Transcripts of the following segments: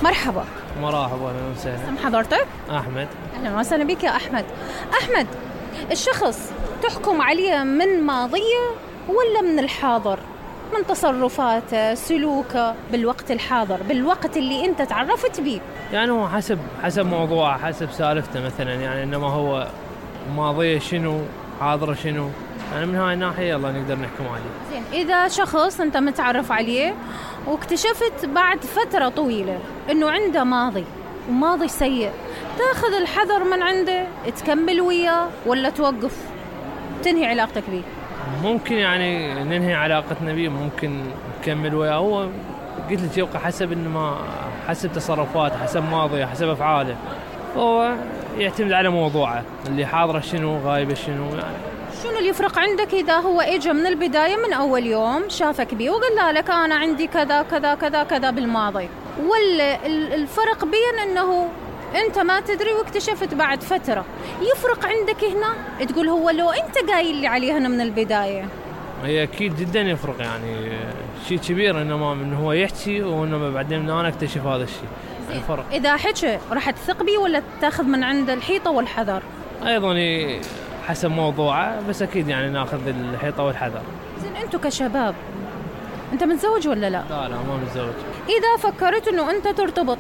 مرحبا. مرحبا، اهلا وسهلا. اسم حضرتك؟ احمد. اهلا وسهلا بك يا احمد. احمد، الشخص تحكم عليه من ماضيه ولا من الحاضر؟ من تصرفاته، سلوكه بالوقت الحاضر، بالوقت اللي انت تعرفت به. يعني هو حسب موضوعه، حسب سالفته مثلا، يعني انما هو ماضيه شنو، حاضره شنو، يعني من هاي الناحيه يلا نقدر نحكم عليه. زين، اذا شخص انت متعرف عليه واكتشفت بعد فتره طويله انه عنده ماضي وماضي سيء، تاخذ الحذر من عنده، تكمل وياه ولا توقف تنهي علاقتك به؟ ممكن يعني ننهي علاقتنا به، ممكن نكمل وياه. هو قلت لك يبقى حسب انه ما حسب تصرفاته، حسب ماضيه، حسب افعاله. هو يعتمد على موضوعه اللي حاضره شنو، غايبه شنو. يعني شنو اللي يفرق عندك إذا هو إجا من البداية من أول يوم شافك بيه وقال لك أنا عندي كذا كذا كذا كذا بالماضي، ولا الفرق بين أنه أنت ما تدري واكتشفت بعد فترة؟ يفرق عندك هنا تقول هو لو أنت قايل لي عليه هنا من البداية. هي أكيد جدا يفرق، يعني شيء كبير إنما من هو يحكي وإنما بعدين من أنا أكتشف هذا الشيء. الفرق إذا حكي راح تثق بيه ولا تاخذ من عنده الحيطة والحذر؟ أيضا حسب موضوعه، بس أكيد يعني ناخذ الحيطة والحذر. زين، أنتوا كشباب أنت متزوج ولا لا؟ لا ما متزوج. إذا فكرت إنه أنت ترتبط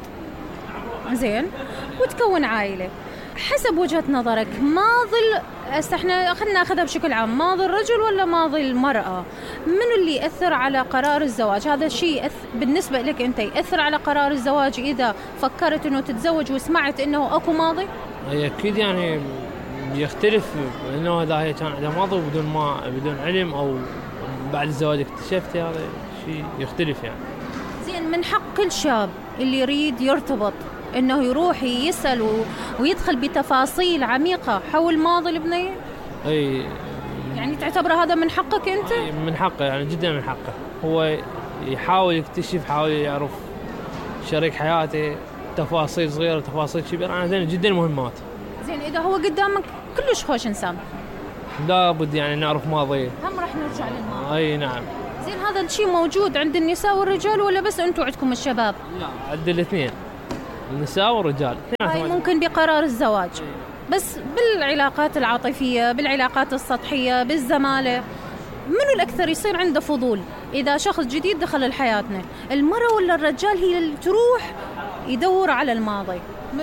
زين وتكون عائلة، حسب وجهة نظرك ماضي احنا خلينا ناخذها بشكل عام، ماضي الرجل ولا ماضي المرأة؟ منو اللي يأثر على قرار الزواج؟ هذا الشيء بالنسبة لك أنت يأثر على قرار الزواج إذا فكرت إنه تتزوج وسمعت إنه أكو ماضي؟ هي أكيد يعني يختلف، إنه هذا هي كان على ماضي بدون علم، أو بعد الزواج اكتشفت، هذا شيء يختلف يعني. زين، من حق كل شاب اللي يريد يرتبط إنه يروح يسأل ويدخل بتفاصيل عميقة حول ماضي البنية؟ أي يعني تعتبر هذا من حقك أنت؟ من حقه، يعني جدا من حقه. هو يحاول يكتشف، يحاول يعرف شريك حياته، تفاصيل صغيرة تفاصيل كبيرة، أنا هذين جدا مهمات. زين، إذا هو قدامك كلش خوش إنسان لابد يعني نعرف ماضيه. هم راح نرجع للماضي. أي نعم. زين، هذا الشيء موجود عند النساء والرجال ولا بس أنتوا عندكم الشباب؟ لا، عند الاثنين، النساء والرجال. هاي ممكن بقرار الزواج، بس بالعلاقات العاطفية، بالعلاقات السطحية، بالزمالة، منو الأكثر يصير عنده فضول إذا شخص جديد دخل لحياتنا؟ المرأة ولا الرجال هي اللي تروح يدور على الماضي؟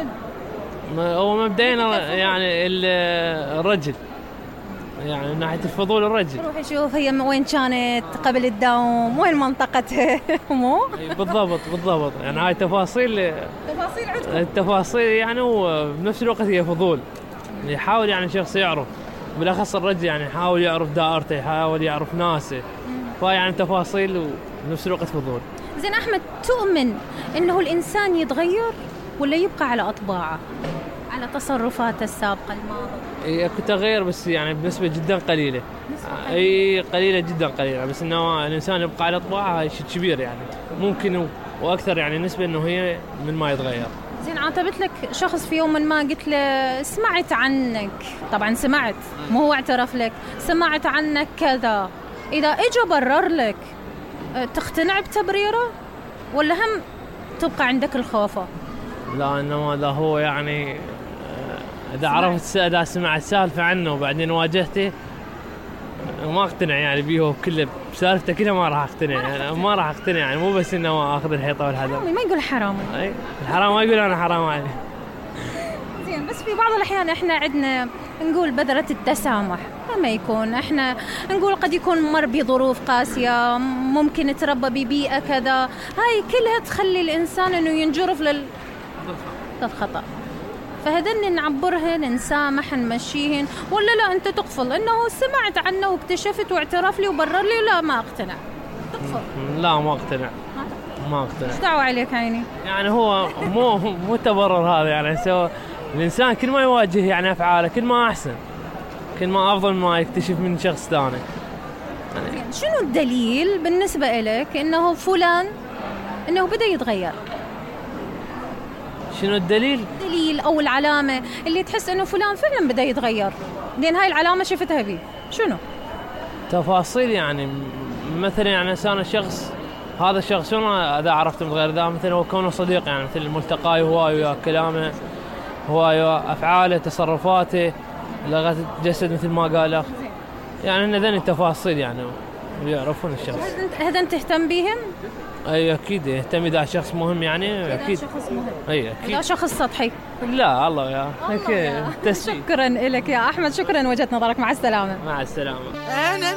هو مبدئيا يعني الرجل، يعني من ناحية الفضول الرجل يروح يشوف هي وين كانت قبل الدوام، وين منطقتها. مو بالضبط يعني هاي تفاصيل عندكم. التفاصيل يعني، وبنفس الوقت هي فضول، يحاول يعني شخص يعرف، بالأخص الرجل يعني يحاول يعرف دائرته، يحاول يعرف ناسه، فيعني تفاصيل وبنفس الوقت فضول. زين أحمد، تؤمن إنه الإنسان يتغير ولا يبقى على أطباعه، على تصرفاته السابقة الماضية؟ كنت أغير بس يعني بنسبة جدا قليلة. قليلة جدا قليلة، بس إنه الإنسان يبقى على طباعه هاي شيء كبير يعني، ممكن وأكثر يعني نسبة إنه هي من ما يتغير. زين، عاتبت لك شخص في يوم من ما قلت له سمعت عنك، طبعا سمعت مو هو اعترف لك، سمعت عنك كذا، إذا إجا برر لك تقتنع بتبريره ولا هم تبقى عندك الخوفة؟ لا، إنما لا، هو يعني إذا سمعت سالفة عنه وبعدين واجهته ما اقتنع يعني بيه كله، بسالفته كلها ما راح اقتنع يعني مو بس انه اخذ الحيطه والحذر. ما يقول حرام، الحرام ما يقول انا حرام عليه. زين، بس في بعض الاحيان احنا عندنا نقول بذرة التسامح، لما يكون احنا نقول قد يكون مر بظروف قاسيه، ممكن تربى ببيئه كذا، هاي كلها تخلي الانسان انه ينجرف للخطأ، فهذن نعبرهن، نسامح، نمشيهن، ولا لا انت تقفل انه سمعت عنه واكتشفت واعترف لي وبرر لي، لا ما اقتنع، تقفل؟ لا ما اقتنع. ايش دعوة عليك عيني؟ يعني هو مو تبرر هذا، يعني سوى الانسان كل ما يواجه يعني افعاله كل ما احسن، كل ما افضل ما يكتشف من شخص ثاني. يعني شنو الدليل بالنسبة لك انه فلان انه بدأ يتغير؟ شنو الدليل او العلامة اللي تحس انه فلان فعلا بدأ يتغير، لان هاي العلامة شفتها بيه؟ شنو؟ تفاصيل يعني، مثلا يعني كان الشخص هذا الشخص شلون اذا عرفته من غير ذا، مثلا هو كونه صديق يعني، مثل ملتقاي هواي وياه، كلامه هواي وياه، افعاله، تصرفاته، لغة الجسد مثل ما قال اخ، يعني ان ذني التفاصيل يعني يعرفون الشخص. هذا تهتم بهم؟ اي اكيد يهتم اذا شخص مهم يعني، اكيد. شخص مهم. اي اكيد. لا شخص سطحي. لا الله يا شكرا لك يا احمد، شكرا وجهة نظرك، مع السلامة. مع السلامة.